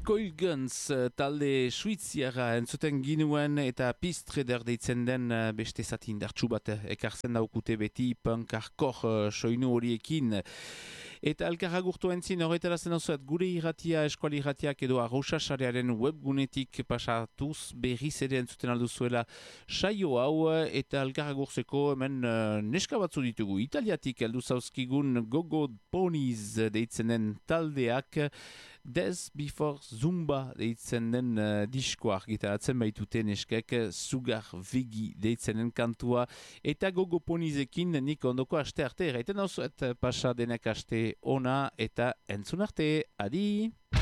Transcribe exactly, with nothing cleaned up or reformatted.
Coil Guns talde suiziara entzuten ginuen eta Pistreder deitzen den beste zati indartsu bat ekartzen daukute beti punk hardcore soinu horiekin. Eta elkarra gurtu entzin horretarazen hauzuet gure irratia, eskuali irratiak edo arrosasarearen webgunetik pasatuz berriz ere entzuten alduzuela saio hau eta elkarra gurtzeko hemen uh, neska batzu ditugu. Italiatik heldu zauzkigun Gogo Ponies deitzen den taldeak Death Before Zumba deitzen den uh, diskoa argitaratzen baitute neskek Sugar Vegi deitzen den kantua eta Gogo Poniesekin nik ondoko aste arte erraiten hauzuet pasa denek aste ona eta entzun arte, adi!